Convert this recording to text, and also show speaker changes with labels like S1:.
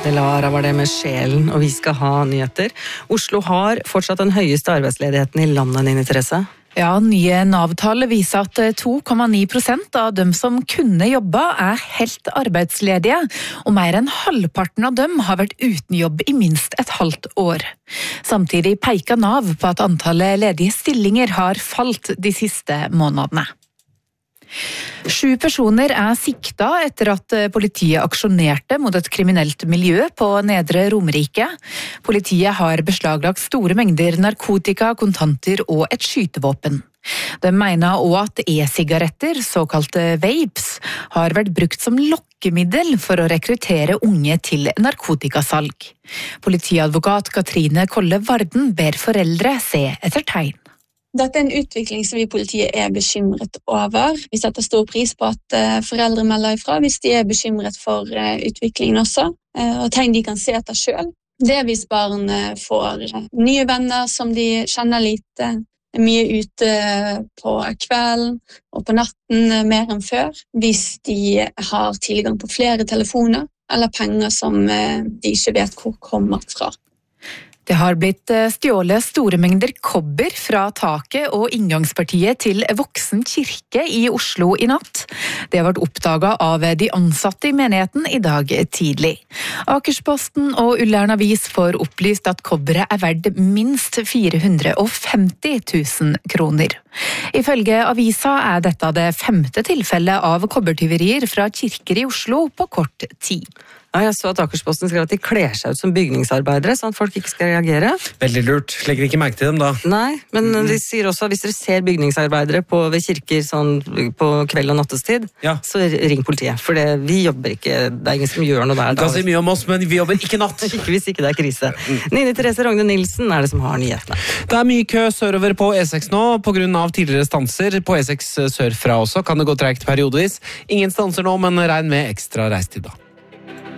S1: Lara var det med sjelen, og vi skal ha nyheter. Oslo har fortsatt den høyeste arbeidsledigheten i landet, Nini Therese.
S2: Ja, nye Nav-tall viser at 2,9% av dem som kunne jobba er helt arbeidsledige, og mer enn halvparten av dem har vært uten jobb i minst et halvt år. Samtidig peker Nav på at antallet ledige stillinger har falt de siste månedene. 7 personer er sikta etter at politiet aksjonerte mot et kriminelt miljø på Nedre Romerike. Politiet har beslaglagt store mengder narkotika, kontanter og et skytevåpen. De mener også at e-sigaretter, såkalte vapes, har vært brukt som lokkemiddel for å rekruttere unge til narkotikasalg. Politiadvokat Katrine Kolle Varden ber foreldre se etter tegn.
S3: Dette er en utvikling som vi i politiet er bekymret over. Vi setter stor pris på at foreldre melder ifra hvis de er bekymret for utviklingen også, og tegn de kan se etter selv. Det er hvis barn får nye venner som de kjenner lite, mye ute på kvelden og på natten mer enn før, hvis de har tilgang på flere telefoner eller penger som de ikke vet hvor kommer fra.
S2: Det har blitt stjålet store mengder kobber fra taket og inngangspartiet til Voksen kirke i Oslo i natt. Det har vært oppdaget av de ansatte i menigheten i dag tidlig. Akersposten og Ullern Avis får opplyst at kobberet er verdt minst 450 000 kroner. Ifølge avisa er dette det 5. tilfellet av kobbertyverier fra kirker i Oslo på kort tid.
S1: Ja, jeg så at Akersposten skrev at de kler seg ut som bygningsarbeidere, sånn at folk ikke skal reagere.
S4: Veldig lurt. Legger ikke merke til dem da.
S1: Nei, men de sier også at hvis dere ser bygningsarbeidere ved kirker sånn på kveld og nattestid, så ring politiet. For vi jobber ikke, det er ingen som gjør noe der.
S4: Du kan si mye om oss, men vi jobber ikke natt.
S1: Ikke hvis ikke det er krise. Nini Therese Rogne Nilsen er det som har nyhetene.
S4: Det er mye kø sørover på E6 nå, på grunn av tidligere stanser. På E6 sørfra også kan det gå tregt periodevis. Ingen stanser nå, men regn med ekstra reistid da.